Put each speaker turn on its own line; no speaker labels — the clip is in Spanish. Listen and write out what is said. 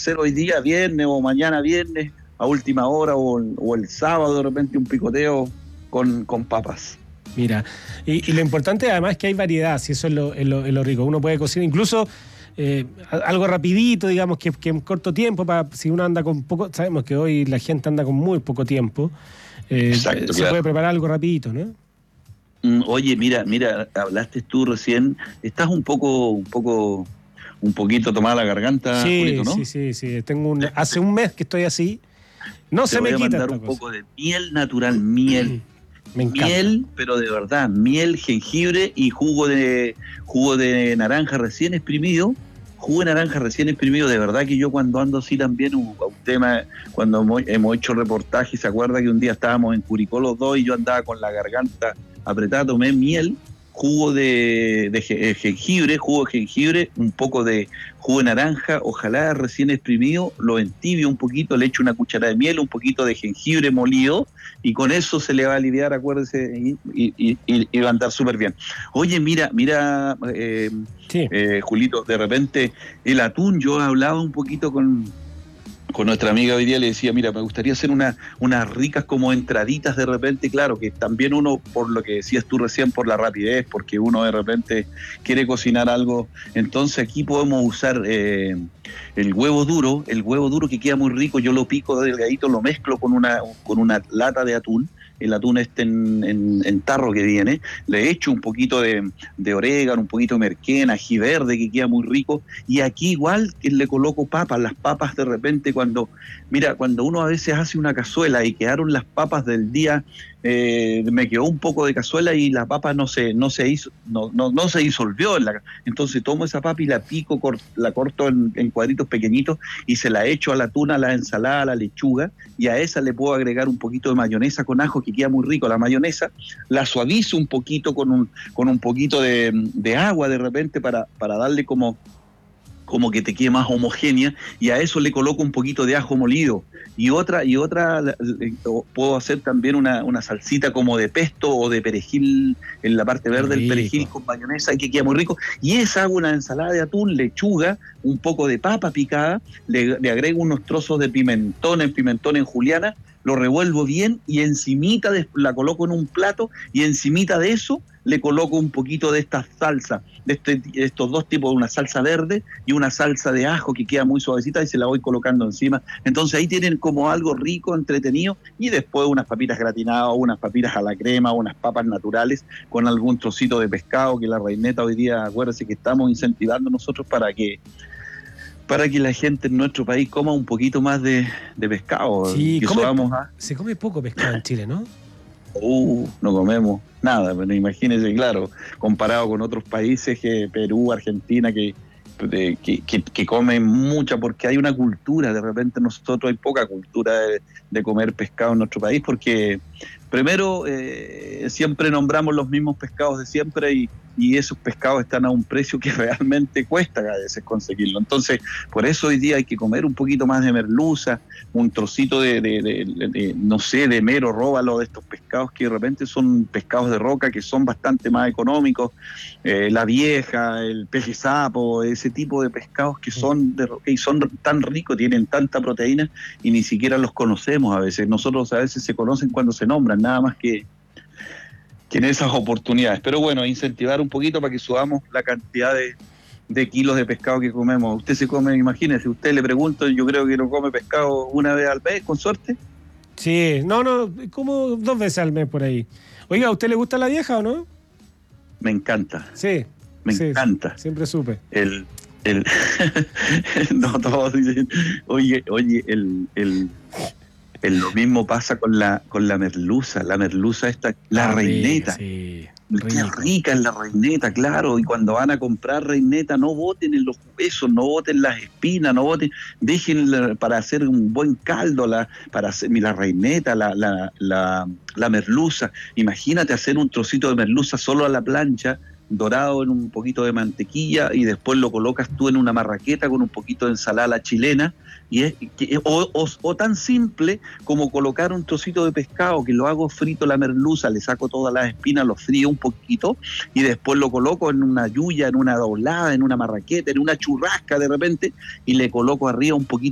hacer hoy día, viernes o mañana viernes, a última hora o el sábado de repente un picoteo con papas.
Mira, y lo importante además es que hay variedad, si eso es lo rico. Uno puede cocinar incluso algo rapidito, digamos, que en corto tiempo, si uno anda con poco, sabemos que hoy la gente anda con muy poco tiempo,
Exacto,
se puede preparar algo rapidito, ¿no?
Oye, mira, hablaste tú recién, estás un poquito tomada la garganta,
Sí,
Julito, ¿no?
sí. Hace un mes que estoy así. No se me quita.
Te voy a mandar un poco de miel natural, miel.
Me encanta.
Miel, pero de verdad, miel, jengibre y jugo de naranja recién exprimido. Jugo de naranja recién exprimido, de verdad que yo cuando ando así también, un tema, cuando hemos hecho reportajes, ¿se acuerda que un día estábamos en Curicó los dos y yo andaba con la garganta apretada? Tomé miel, jugo de jengibre, un poco de jugo de naranja, ojalá recién exprimido, lo entibio un poquito, le echo una cucharada de miel, un poquito de jengibre molido, y con eso se le va a aliviar, acuérdese, y va a andar súper bien. Oye, mira,
Sí.
Julito, de repente el atún, yo hablaba un poquito con nuestra amiga hoy día, le decía, mira, me gustaría hacer unas ricas como entraditas de repente, claro, que también uno, por lo que decías tú recién, por la rapidez, porque uno de repente quiere cocinar algo, entonces aquí podemos usar el huevo duro que queda muy rico, yo lo pico delgadito, lo mezclo con una lata de atún, el atún en tarro que viene, le echo un poquito de orégano, un poquito de merquén, ají verde que queda muy rico, y aquí igual que le coloco papas, las papas de repente cuando uno a veces hace una cazuela y quedaron las papas del día, me quedó un poco de cazuela y la papa no se disolvió, entonces tomo esa papa y la pico, la corto en cuadritos pequeñitos y se la echo a la tuna, a la ensalada, a la lechuga, y a esa le puedo agregar un poquito de mayonesa con ajo que queda muy rico. La mayonesa la suavizo un poquito con un poquito de agua de repente para darle como que te quede más homogénea, y a eso le coloco un poquito de ajo molido y otra puedo hacer también una salsita como de pesto o de perejil en la parte verde del perejil con mayonesa, que queda muy rico, y esa hago una ensalada de atún, lechuga, un poco de papa picada, le agrego unos trozos de pimentón en juliana, lo revuelvo bien y encimita la coloco en un plato y encimita de eso le coloco un poquito de esta salsa, de estos dos tipos, una salsa verde y una salsa de ajo que queda muy suavecita, y se la voy colocando encima. Entonces ahí tienen como algo rico, entretenido, y después unas papitas gratinadas, unas papitas a la crema, unas papas naturales con algún trocito de pescado, que la reineta hoy día, acuérdense que estamos incentivando nosotros para que la gente en nuestro país coma un poquito más de pescado.
Sí, se come poco pescado en Chile, ¿no?
No comemos nada, pero imagínense, claro, comparado con otros países, que Perú, Argentina, que comen mucha, porque hay una cultura, de repente nosotros hay poca cultura de comer pescado en nuestro país, porque primero siempre nombramos los mismos pescados de siempre, y esos pescados están a un precio que realmente cuesta a veces conseguirlo. Entonces, por eso hoy día hay que comer un poquito más de merluza, un trocito de mero, róbalo, de estos pescados que de repente son pescados de roca, que son bastante más económicos, la vieja, el peje sapo, ese tipo de pescados que son tan ricos, tienen tanta proteína y ni siquiera los conocemos a veces. Nosotros a veces se conocen cuando se nombran, nada más que en esas oportunidades. Pero bueno, incentivar un poquito para que subamos la cantidad de kilos de pescado que comemos. Usted se come, imagínese, usted le pregunto, yo creo que no come pescado una vez al mes, con suerte.
Sí, no, como 2 veces al mes por ahí. Oiga, ¿a usted le gusta la vieja o no?
Me encanta.
Sí.
Me encanta.
Siempre supe.
No, todos dicen, oye, lo mismo pasa con la merluza. La merluza esta, la reineta.
Sí,
qué rica es la reineta, claro. Y cuando van a comprar reineta, no boten en los huesos, no boten las espinas, no boten, déjenla para hacer un buen caldo, para hacer la reineta, la merluza. Imagínate hacer un trocito de merluza solo a la plancha, dorado en un poquito de mantequilla, y después lo colocas tú en una marraqueta con un poquito de ensalada a la chilena, o tan simple como colocar un trocito de pescado, que lo hago frito la merluza, le saco todas las espinas, lo frío un poquito y después lo coloco en una yuya, en una doblada, en una marraqueta, en una churrasca de repente, y le coloco arriba un poquito